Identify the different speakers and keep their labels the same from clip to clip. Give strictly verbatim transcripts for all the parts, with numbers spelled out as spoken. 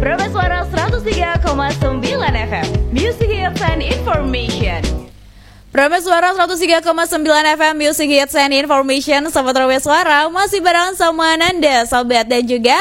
Speaker 1: Prima Suara seratus tiga koma sembilan F M, Music Hits and Information.
Speaker 2: Prima Suara seratus tiga koma sembilan F M, Music Hits and Information. Sobat Prima Suara masih bareng sama Nanda, Sobat, dan juga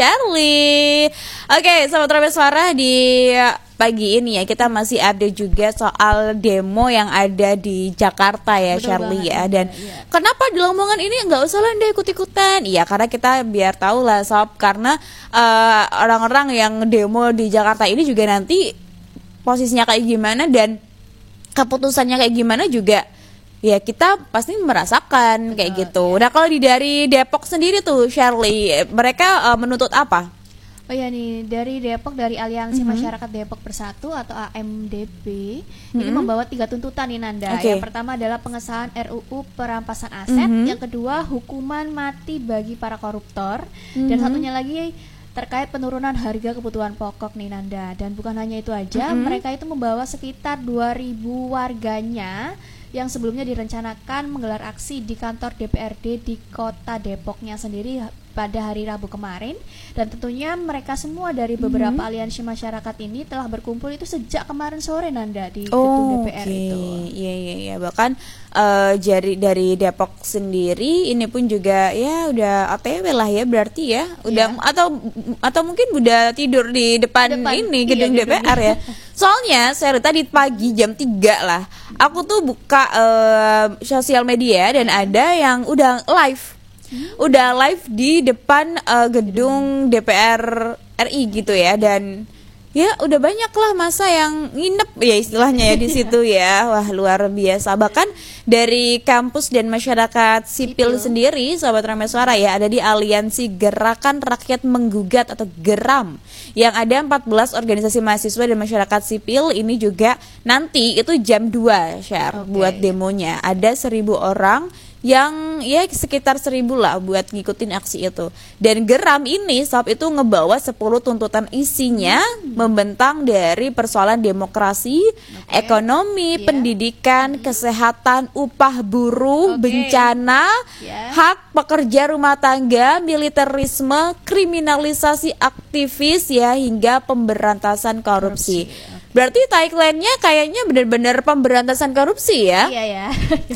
Speaker 2: Shirley. Oke, Sobat Prima Suara, di pagi ini ya kita masih ada juga soal demo yang ada di Jakarta ya. Betul Shirley banget, ya. Dan ya. Kenapa di Lamongan ini nggak usah lah Anda ikut-ikutan? Iya, karena kita biar tahu lah Sob, karena uh, orang-orang yang demo di Jakarta ini juga nanti posisinya kayak gimana dan keputusannya kayak gimana juga ya kita pasti merasakan. Betul, kayak gitu. Ya. Nah, kalau di dari Depok sendiri tuh Shirley, mereka uh, menuntut apa?
Speaker 3: Oh ya nih, dari Depok, dari Aliansi
Speaker 2: mm-hmm.
Speaker 3: Masyarakat Depok Bersatu atau A M D B, mm-hmm. ini membawa tiga tuntutan nih Nanda.
Speaker 2: Okay.
Speaker 3: Yang pertama adalah pengesahan R U U perampasan aset, mm-hmm. yang kedua hukuman mati bagi para koruptor, mm-hmm. dan satunya lagi terkait penurunan harga kebutuhan pokok nih Nanda. Dan bukan hanya itu aja, mm-hmm. mereka itu membawa sekitar dua ribu warganya yang sebelumnya direncanakan menggelar aksi di kantor D P R D di kota Depoknya sendiri pada hari Rabu kemarin. Dan tentunya mereka semua dari beberapa mm-hmm. aliansi masyarakat ini telah berkumpul itu sejak kemarin sore Nanda di
Speaker 2: oh,
Speaker 3: gedung D P R
Speaker 2: okay.
Speaker 3: itu.
Speaker 2: Iya iya iya, bahkan uh, jari dari Depok sendiri ini pun juga ya udah O T W lah ya berarti ya. Udah yeah. atau atau mungkin udah tidur di depan, depan ini gedung iya, D P R ya. Soalnya saya tadi pagi jam tiga lah, aku tuh buka uh, sosial media dan ada yang udah live. Udah live di depan uh, gedung D P R R I gitu ya, dan ya udah banyak lah masa yang nginep ya istilahnya ya di situ ya. Wah, luar biasa. Bahkan dari kampus dan masyarakat sipil, sipil. sendiri Sobat Prima Suara ya, ada di Aliansi Gerakan Rakyat Menggugat atau GERAM yang ada empat belas organisasi mahasiswa dan masyarakat sipil. Ini juga nanti itu jam dua share okay. buat demonya. Ada seribu orang yang ya sekitar seribu lah buat ngikutin aksi itu. Dan GERAM ini Sob itu ngebawa sepuluh tuntutan, isinya hmm. membentang dari persoalan demokrasi, okay. ekonomi, yeah. pendidikan, hmm. kesehatan, upah buruh, okay. bencana, yeah. hak pekerja rumah tangga, militerisme, kriminalisasi aktivis ya, hingga pemberantasan korupsi. korupsi. Okay. Berarti tagline-nya kayaknya benar-benar pemberantasan korupsi ya?
Speaker 3: Iya ya.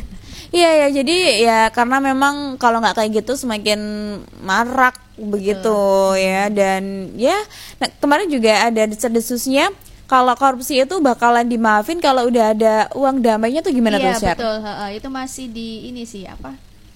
Speaker 2: Iya ya, jadi ya karena memang kalau nggak kayak gitu semakin marak begitu. Betul. Ya. Dan ya nah, kemarin juga ada desas-desusnya kalau korupsi itu bakalan dimaafin kalau udah ada uang damainya tuh gimana
Speaker 3: iya,
Speaker 2: tuh Syar?
Speaker 3: Iya betul, ha, ha, itu masih di ini sih apa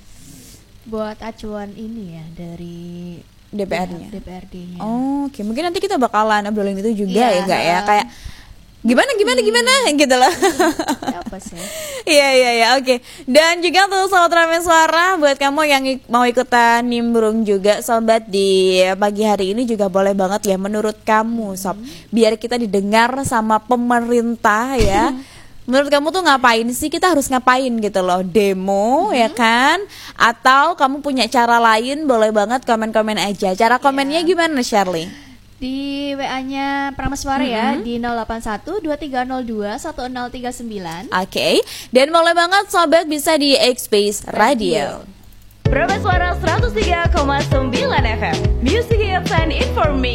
Speaker 3: buat acuan ini ya dari
Speaker 2: D P R-nya.
Speaker 3: D P R D-nya.
Speaker 2: Oh, oke, okay. Mungkin nanti kita bakalan obrolin itu juga
Speaker 3: iya,
Speaker 2: ya enggak ya, kayak gimana gimana gimana hmm. gitu loh.
Speaker 3: Apa sih?
Speaker 2: Iya iya iya, oke. Dan juga tuh Sobat Prima Suara, buat kamu yang mau ikutan nimbrung juga Sobat di pagi hari ini juga boleh banget ya. Menurut kamu Sob, hmm. biar kita didengar sama pemerintah ya. Menurut kamu tuh ngapain sih? Kita harus ngapain gitu loh? Demo hmm. ya kan? Atau kamu punya cara lain? Boleh banget komen-komen aja. Cara komennya yeah. gimana Shirley?
Speaker 3: Di W A-nya Prima Suara mm-hmm. ya di nol delapan satu dua tiga nol dua satu nol tiga sembilan.
Speaker 2: Oke, okay. Dan boleh banget Sobat bisa di X-Space Radio.
Speaker 1: Prima Suara seratus tiga koma sembilan F M, Music Hits and Information.